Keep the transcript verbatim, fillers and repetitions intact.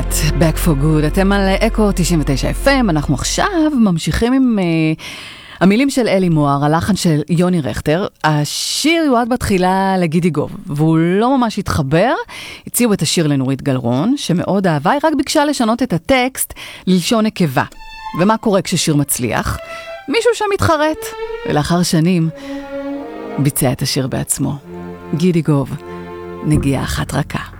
אחת, Back for Good. אתם על אקו תשעים ותשע אף אם. אנחנו עכשיו ממשיכים עם uh, המילים של אלי מוהר, הלחן של יוני רכטר. השיר יועד בתחילה לגידי גוב, והוא לא ממש התחבר. הציעו את השיר לנורית גלרון, שמאוד אהבה, היא רק ביקשה לשנות את הטקסט ללשון נקבה. ומה קורה כששיר מצליח? מישהו שם מתחרט, ולאחר שנים ביצע את השיר בעצמו. גידי גוב, נגיעה אחת רכה.